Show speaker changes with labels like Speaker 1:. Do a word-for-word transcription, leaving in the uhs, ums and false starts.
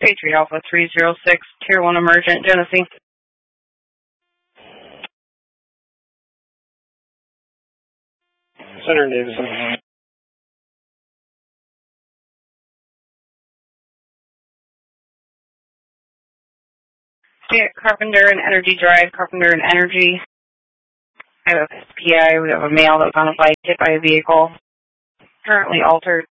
Speaker 1: Patriot Alpha three zero six, Tier one Emergent, Genesee.
Speaker 2: Center Davis.
Speaker 1: Carpenter and Energy Drive, Carpenter and Energy. I have a P I. We have a male that was on a bike hit by a vehicle. Currently altered.